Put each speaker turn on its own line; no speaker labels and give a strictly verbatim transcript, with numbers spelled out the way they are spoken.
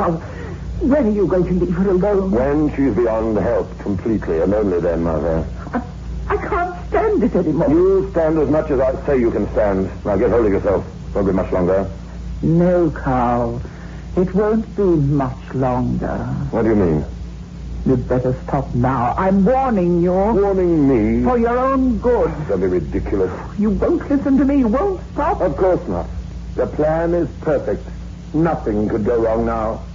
Carl. When are you going to leave her alone?
When she's beyond help completely, and only then, Mother.
I, I can't stand it anymore.
You stand as much as I say you can stand. Now get hold of yourself. Won't be much longer.
No, Carl. It won't be much longer.
What do you mean?
You'd better stop now. I'm warning you.
Warning me?
For your own good.
Don't be ridiculous.
You won't listen to me. You won't stop.
Of course not. The plan is perfect. Nothing could go wrong now.